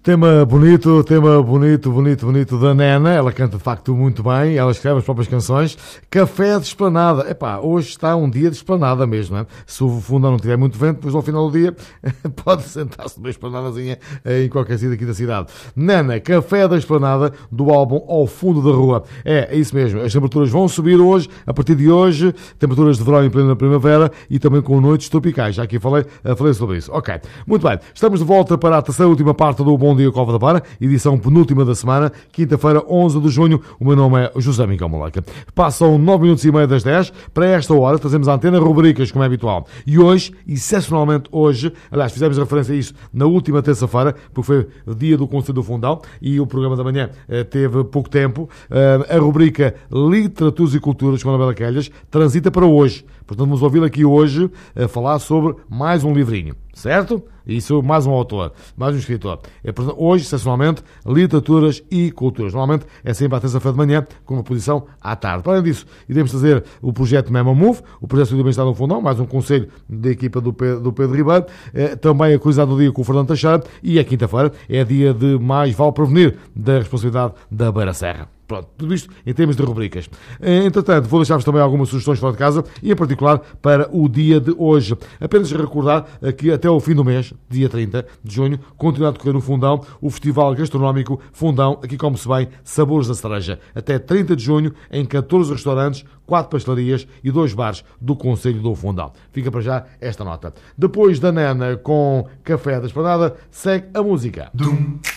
Tema bonito da Nena. Ela canta de facto muito bem, ela escreve as próprias canções. Café de Esplanada. Epá, hoje está um dia de esplanada mesmo, não é? Se o fundão não tiver muito vento, depois ao final do dia pode sentar-se numa esplanadazinha em qualquer sítio aqui da cidade. Nena, Café da Esplanada, do álbum Ao Fundo da Rua. É isso mesmo, as temperaturas vão subir hoje, a partir de hoje, temperaturas de verão em plena primavera e também com noites tropicais. Já aqui falei sobre isso. Ok, muito bem, estamos de volta para a terceira e última parte do Bom Dia Cova da Beira, edição penúltima da semana, quinta-feira, 11 de junho. O meu nome é José Miguel Malaca. Passam 9 minutos e meio das 10. Para esta hora, trazemos à antena rubricas, como é habitual. E hoje, excepcionalmente hoje, aliás, fizemos referência a isso na última terça-feira, porque foi o dia do Conselho do Fundão e o programa da manhã teve pouco tempo. A rubrica Literaturas e Culturas, com a Anabela Calhas, transita para hoje. Portanto, vamos ouvir aqui hoje falar sobre mais um livrinho, certo? Isso, mais um autor, mais um escritor. Portanto, hoje, excepcionalmente, Literaturas e Culturas. Normalmente é sempre à terça-feira de manhã, com uma posição à tarde. Para além disso, iremos fazer o projeto Memo Move, o projeto de bem-estar no Fundão, mais um conselho da equipa do Pedro Ribeiro, também a curiosidade do dia com o Fernando Teixeira, e a quinta-feira é dia de mais vale prevenir da responsabilidade da Beira Serra. Pronto, tudo isto em termos de rubricas. Entretanto, vou deixar-vos também algumas sugestões fora de casa e, em particular, para o dia de hoje. Apenas recordar que até ao fim do mês, dia 30 de junho, continua a decorrer no Fundão o Festival Gastronómico Fundão, aqui come-se bem, Sabores da Cereja. Até 30 de junho, em 14 restaurantes, 4 pastelarias e 2 bares do Conselho do Fundão. Fica para já esta nota. Depois da Nena com Café da Esplanada, segue a música.